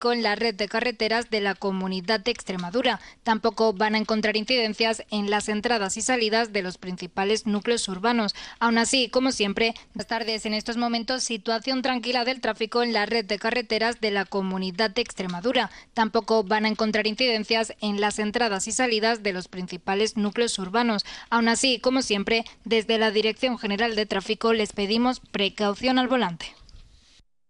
con la red de carreteras de la Comunidad de Extremadura. Tampoco van a encontrar incidencias en las entradas y salidas de los principales núcleos urbanos. Aún así, como siempre, buenas tardes. En estos momentos, situación tranquila del tráfico en la red de carreteras de la Comunidad de Extremadura. Tampoco van a encontrar incidencias en las entradas y salidas de los principales núcleos urbanos. Aún así, como siempre, desde la Dirección General de Tráfico les pedimos precaución al volante.